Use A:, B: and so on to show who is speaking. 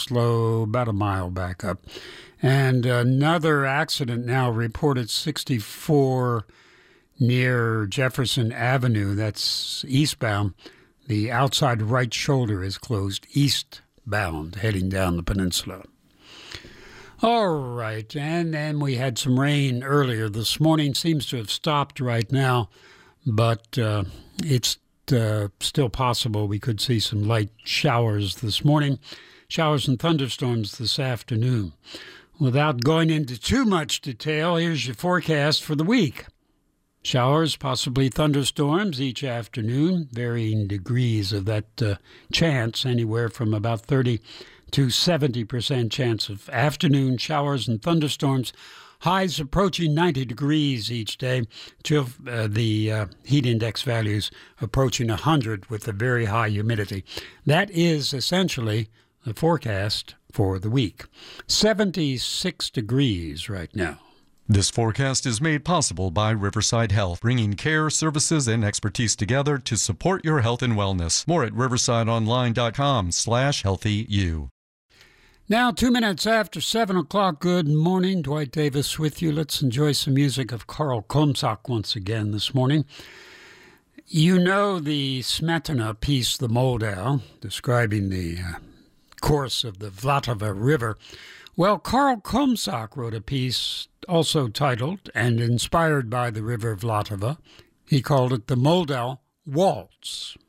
A: slow, about a mile back up. And another accident now reported 64 near Jefferson Avenue. That's eastbound. The outside right shoulder is closed eastbound, heading down the peninsula. All right, and then we had some rain earlier this morning. Seems to have stopped right now, but it's still possible we could see some light showers this morning, showers and thunderstorms this afternoon. Without going into too much detail, here's your forecast for the week. Showers, possibly thunderstorms each afternoon, varying degrees of that chance, anywhere from about 30 to 70% chance of afternoon showers and thunderstorms. Highs approaching 90 degrees each day. The heat index values approaching 100 with a very high humidity. That is essentially the forecast for the week. 76 degrees right now.
B: This forecast is made possible by Riverside Health, bringing care, services, and expertise together to support your health and wellness. More at riversideonline.com/healthyu.
A: Now, 2 minutes after 7 o'clock, good morning. Dwight Davis with you. Let's enjoy some music of Karl Komzak once again this morning. You know the Smetana piece, The Moldau, describing the course of the Vltava River. Well, Karl Komzak wrote a piece also titled and inspired by the river Vltava. He called it The Moldau Waltz.